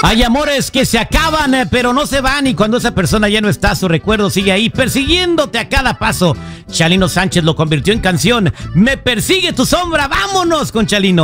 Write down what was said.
Hay amores que se acaban, pero no se van, y cuando esa persona ya no está, su recuerdo sigue ahí, persiguiéndote a cada paso. Chalino Sánchez lo convirtió en canción. Me persigue tu sombra. Vámonos con Chalino.